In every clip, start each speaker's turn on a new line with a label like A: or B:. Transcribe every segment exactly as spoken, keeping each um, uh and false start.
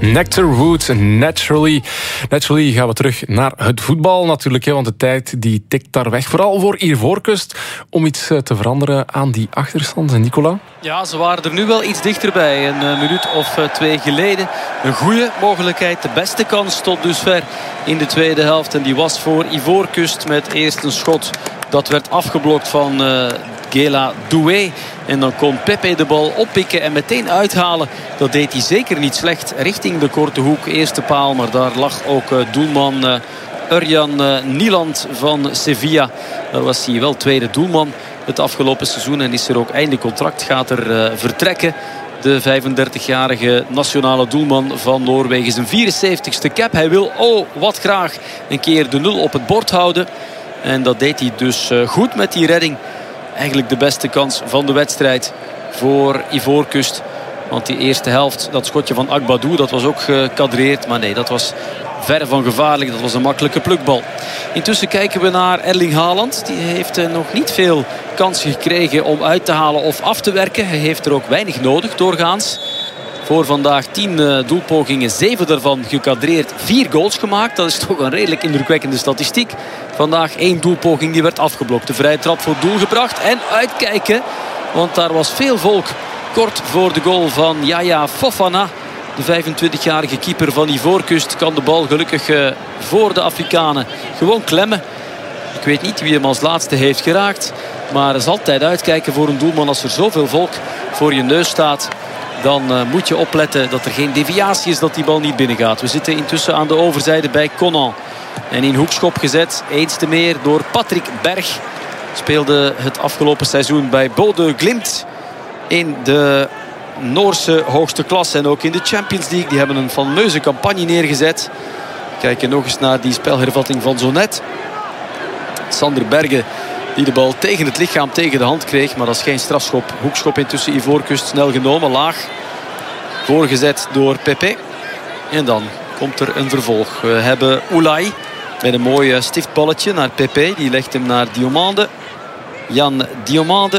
A: Nectarwood, Naturally. Naturally gaan we terug naar het voetbal natuurlijk, hè, want de tijd die tikt daar weg. Vooral voor Ivoorkust om iets te veranderen aan die achterstand. Nicola?
B: Ja, ze waren er nu wel iets dichterbij. Een uh, minuut of uh, twee geleden. Een goede mogelijkheid. De beste kans tot dusver in de tweede helft. En die was voor Ivoorkust met eerst een schot. Dat werd afgeblokt van uh, Gela Doué. En dan kon Pepe de bal oppikken en meteen uithalen. Dat deed hij zeker niet slecht. Richting de korte hoek. Eerste paal. Maar daar lag ook uh, doelman uh, Urjan uh, Nieland van Sevilla. Daar was hij wel tweede doelman het afgelopen seizoen. En is er ook einde contract. Gaat er uh, vertrekken. De vijfendertigjarige nationale doelman van Noorwegen. Zijn vierenzeventigste cap. Hij wil, oh wat graag, een keer de nul op het bord houden. En dat deed hij dus uh, goed met die redding. Eigenlijk de beste kans van de wedstrijd voor Ivoorkust. Want die eerste helft, dat schotje van Agbadou, dat was ook gekadreerd. Maar nee, dat was ver van gevaarlijk. Dat was een makkelijke plukbal. Intussen kijken we naar Erling Haaland. Die heeft nog niet veel kansen gekregen om uit te halen of af te werken. Hij heeft er ook weinig nodig doorgaans. Voor vandaag tien uh, doelpogingen, zeven daarvan gekadreerd, vier goals gemaakt. Dat is toch een redelijk indrukwekkende statistiek. Vandaag één doelpoging die werd afgeblokt. De vrije trap voor doel gebracht en uitkijken. Want daar was veel volk kort voor de goal van Yaya Fofana. De vijfentwintigjarige keeper van Ivoorkust kan de bal gelukkig uh, voor de Afrikanen gewoon klemmen. Ik weet niet wie hem als laatste heeft geraakt. Maar er is altijd uitkijken voor een doelman als er zoveel volk voor je neus staat. Dan uh, moet je opletten dat er geen deviatie is, dat die bal niet binnengaat. We zitten intussen aan de overzijde bij Conan. En in hoekschop gezet, eens te meer door Patrick Berg. Speelde het afgelopen seizoen bij Bodø Glimt in de Noorse hoogste klasse. En ook in de Champions League. Die hebben een fameuze campagne neergezet. Kijken nog eens naar die spelhervatting van zo net. Sander Berge die de bal tegen het lichaam, tegen de hand kreeg. Maar dat is geen strafschop. Hoekschop intussen Ivoorkust snel genomen. Laag. Voorgezet door Pepe. En dan komt er een vervolg. We hebben Oulay met een mooi stiftballetje naar Pepe. Die legt hem naar Diomande. Jan Diomande.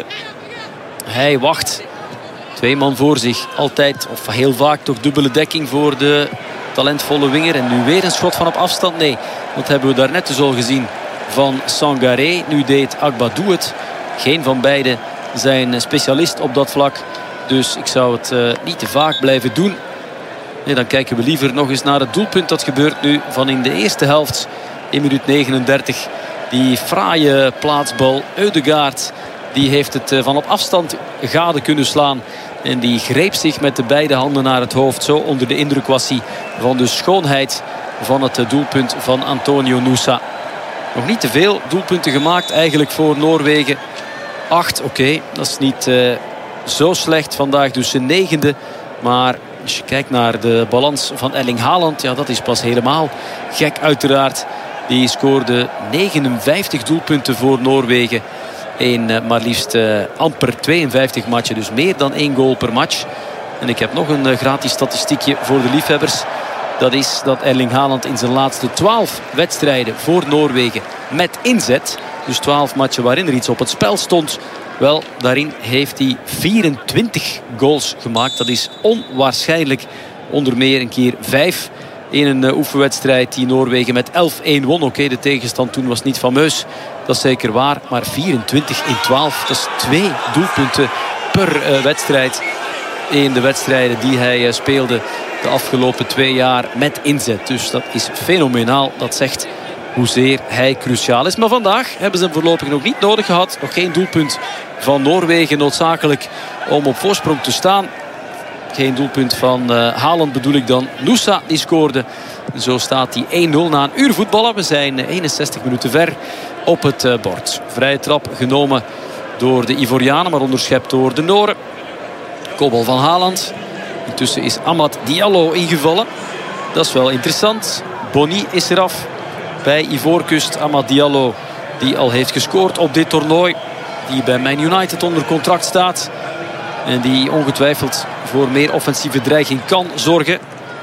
B: Hij wacht. Twee man voor zich. Altijd, of heel vaak, toch dubbele dekking voor de talentvolle winger. En nu weer een schot van op afstand. Nee, dat hebben we daarnet dus al gezien van Sangaré. Nu deed Agbadou het. Geen van beiden zijn specialist op dat vlak. Dus ik zou het uh, niet te vaak blijven doen. Nee, dan kijken we liever nog eens naar het doelpunt. Dat gebeurt nu van in de eerste helft. In minuut negenendertig. Die fraaie plaatsbal. Ødegaard. Die heeft het uh, van op afstand gade kunnen slaan. En die greep zich met de beide handen naar het hoofd. Zo onder de indruk was hij van de schoonheid van het uh, doelpunt van Antonio Nusa. Nog niet te veel doelpunten gemaakt eigenlijk voor Noorwegen. Acht, oké. Okay, dat is niet uh, zo slecht vandaag. Dus een negende. Maar als je kijkt naar de balans van Erling Haaland. Ja, dat is pas helemaal gek uiteraard. Die scoorde negenenvijftig doelpunten voor Noorwegen. In uh, maar liefst uh, amper tweeënvijftig matchen. Dus meer dan één goal per match. En ik heb nog een uh, gratis statistiekje voor de liefhebbers. Dat is dat Erling Haaland in zijn laatste twaalf wedstrijden voor Noorwegen met inzet. Dus twaalf matchen waarin er iets op het spel stond. Wel, daarin heeft hij vierentwintig goals gemaakt. Dat is onwaarschijnlijk. Onder meer een keer vijf in een uh, oefenwedstrijd die Noorwegen met elf-een won. Oké, okay, de tegenstand toen was niet fameus. Dat is zeker waar. Maar vierentwintig in twaalf. Dat is twee doelpunten per uh, wedstrijd. In de wedstrijden die hij uh, speelde de afgelopen twee jaar met inzet. Dus dat is fenomenaal. Dat zegt hoezeer hij cruciaal is. Maar vandaag hebben ze hem voorlopig nog niet nodig gehad. Nog geen doelpunt van Noorwegen noodzakelijk om op voorsprong te staan. Geen doelpunt van uh, Haaland bedoel ik dan. Nusa die scoorde. En zo staat hij één nul na een uur voetballen. We zijn uh, eenenzestig minuten ver op het uh, bord. Vrije trap genomen door de Ivorianen, maar onderschept door de Noren. Kopbal van Haaland. Intussen is Amad Diallo ingevallen. Dat is wel interessant. Boni is eraf bij Ivoorkust. Amad Diallo die al heeft gescoord op dit toernooi. Die bij Man United onder contract staat. En die ongetwijfeld voor meer offensieve dreiging kan zorgen.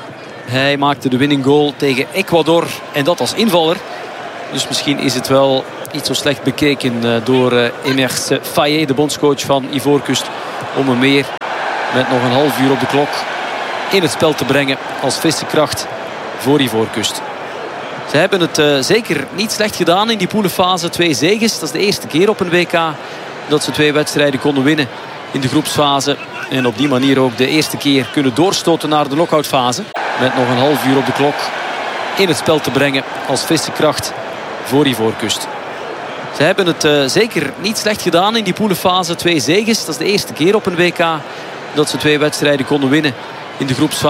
B: Hij maakte de winning goal tegen Ecuador. En dat als invaller. Dus misschien is het wel niet zo slecht bekeken door Emerse Faye, de bondscoach van Ivoorkust. Om hem meer met nog een half uur op de klok in het spel te brengen als frisse kracht voor Ivoorkust. Ze hebben het uh, zeker niet slecht gedaan in die poelenfase. Twee zeges, dat is de eerste keer op een W K dat ze twee wedstrijden konden winnen in de groepsfase. En op die manier ook de eerste keer kunnen doorstoten naar de knock-outfase. Met nog een half uur op de klok in het spel te brengen als frisse kracht voor Ivoorkust. Ze hebben het uh, zeker niet slecht gedaan in die poelenfase. Twee zeges, dat is de eerste keer op een W K dat ze twee wedstrijden konden winnen in de groepsfase.